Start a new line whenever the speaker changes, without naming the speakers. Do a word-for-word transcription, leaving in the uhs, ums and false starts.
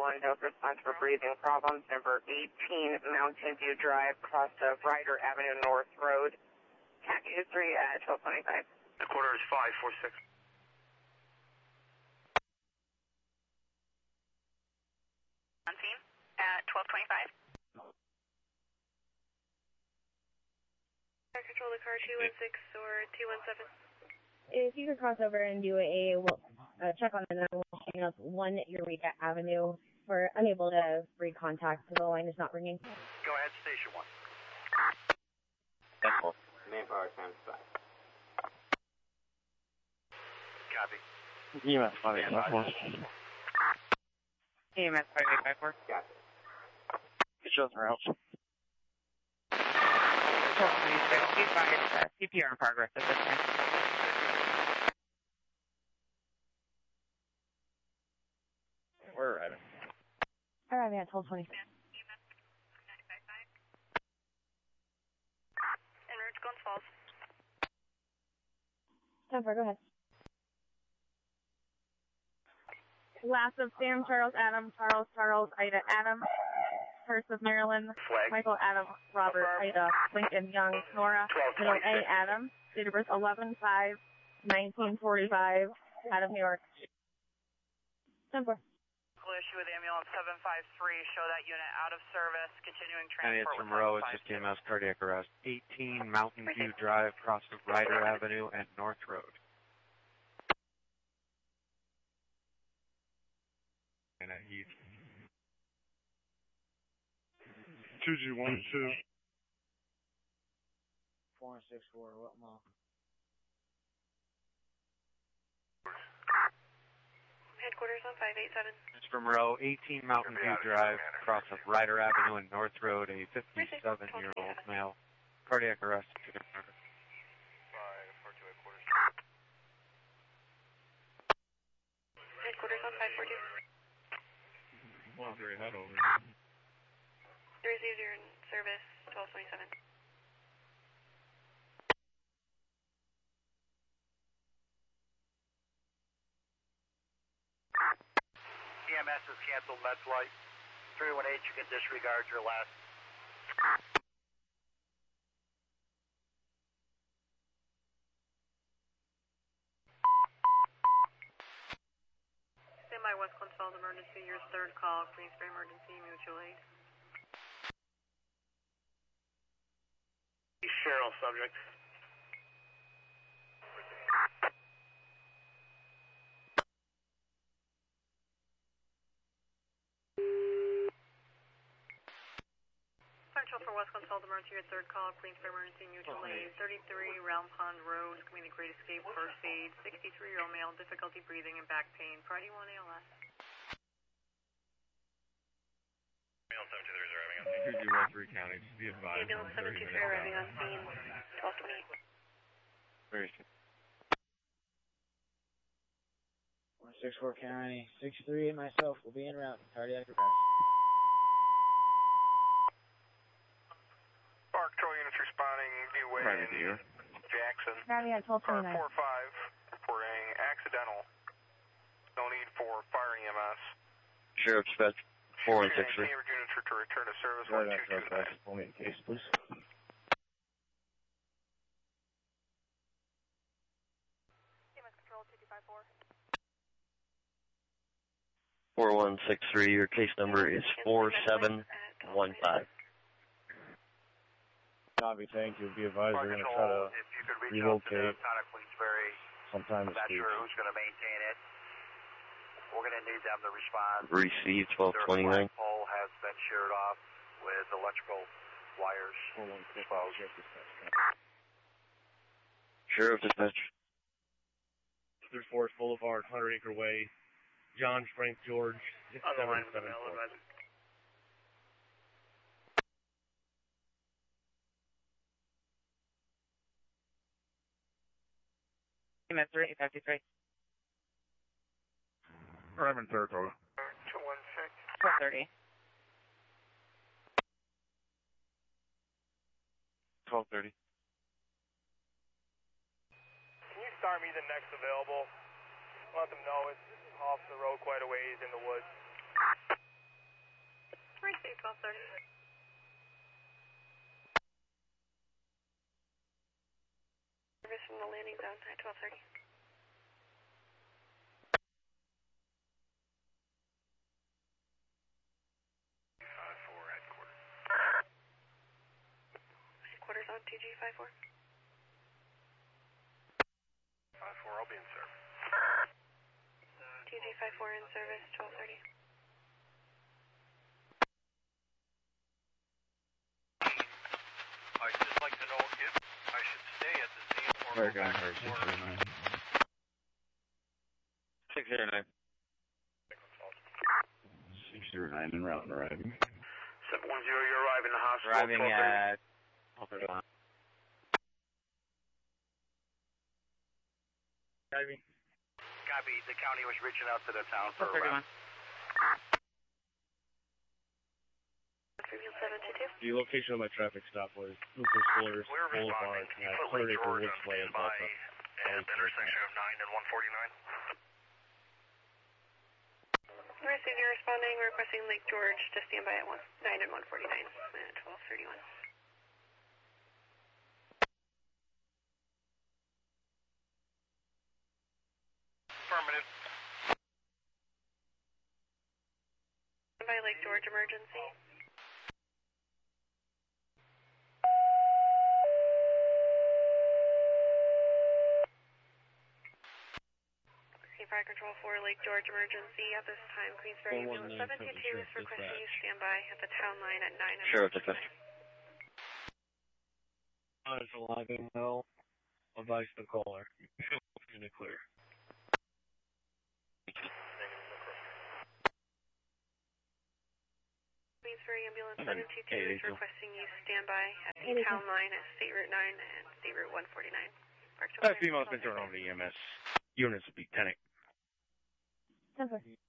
one, don't respond for breathing problems. Number eighteen, Mountain View Drive, cross of Ryder Avenue North Road. Taxi is three at twelve twenty-five.
The quarter is five four six.
On scene at twelve twenty-five. Control the car two one six or two one seven.
If you could cross over and do a uh, check on the nine one one of one Eureka Avenue, we're unable to recontact, so the line is not ringing.
Go ahead, station one.
That's all. Manpower times five.
Copy.
E M S five eight five four.
E M S five eight five four.
Copy.
It shows the route.
twelve twenty-six, be advised, uh, C P R in progress at this time.
We're arriving.
Arriving at twelve twenty-six.
En route to Glens Falls.
ten four, go ahead. Last of Sam, Charles, Adam, Charles, Charles, Ida, Adam, First of Maryland,
Flag.
Michael, Adam, Robert, Ida, Lincoln, Young, Nora, Middle A, Adam, date of birth eleven five nineteen forty-five, Adam, New York. ten four.
Issue with ambulance seven five three, show that unit out of service, continuing
And it's
transport.
from Monroe, it's just E M S cardiac arrest. eighteen Mountain View Drive, cross of Ryder Avenue and North Road. And at Heath.
two G one two.
four six four, what mile?
Headquarters on five eight seven.
It's from Monroe, eighteen Mountain View Drive, cross of Ryder Avenue and North Road, a fifty-seven-year-old male. Cardiac arrest.
five four two headquarters.
Headquarters on five four two.
One three head over.
three zero zero in service, twelve twenty-seven.
E M S has canceled med flight. three one eight, you can disregard your last.
Stand by West Glens Falls emergency, your third call, Queensbury Emergency Mutual Aid.
Cheryl subject.
Central for West Glens Falls emergency, your third call, Queensbury Emergency Mutual Aid. thirty-three Round Pond Road, Community Great Escape, first aid. sixty-three-year-old male, difficulty breathing and back pain. Friday one A L S.
two G one three counties, be advised.
Ambulance seven two three arriving on scene, twelve twenty-eight.
Very soon.
one six four County, sixty-three and myself will be en route, cardiac arrest.
Park Patrol units responding, New Way
Private ear.
Jackson.
Arriving at twelve
Car
twenty-nine.
four five, reporting accidental. No need for fire E M S.
Sheriff Dispatch, four one six three.
Units to return to service, one two two nine.
Only in case, please.
C M S Control two two five four.
four one six three, your case number is four seven one five.
Copy, thank you. Be advised,
Park
we're going to
Patrol,
try to
if you could reach out to the
relocate
town of Queensbury,
sometime
I'm
this
not
week.
sure who's going to maintain it. We're going to need them to respond.
Receive twelve
Their
twenty-nine.
flagpole has been sheared off with electrical wires.
four one six
exposed.
Sheriff Dispatch.
Through Forest Boulevard, Hundred Acre Way, John Frank George, six
On the
seven
line with the
seven
mail
four.
advisor.
E M S three fifty-three.
I'm in Saratoga.
two one six.
twelve thirty.
twelve thirty.
Can you start me the next available? Let them know it's off the road quite a ways in the woods.
twelve thirty. Service from the landing zone at twelve thirty.
five four, headquarters.
Headquarters on T G five four.
five four, I'll be in service.
T G five four in service, twelve thirty.
I'd just like to know if I should stay at the scene or
We're
go
going
back
for
to
six
Florida.
zero nine. six zero nine. six zero nine en route and arriving.
seven one zero, you're arriving in the hospital.
Arriving at twelve thirty-one.
Copy.
Copy. The county was reaching out to the town for a
thirty-one.
seven two two.
The location of my traffic stop was Lucas Fullers
We're
Boulevard
responding. Can you
at
put
Hundred
Lake
Acre
George
Woods
on
Way in
standby
Delta.
at the intersection of nine and one forty-nine?
Received, you're responding, requesting Lake George to stand by at one, nine and one forty-nine at twelve thirty-one.
Affirmative.
Stand by Lake George emergency. Fire Control four, Lake George emergency. At this time, Queensbury Ambulance seven two two is requesting you stand by at the town line at nine and
Sure, it's okay.
It's alive and well. Advise the caller. In the clear.
Queensbury Ambulance seven two two is requesting you stand by at the town line at State Route nine and State Route one forty-nine.
Uh, female's been thrown over to E M S. Units will be ten.
ten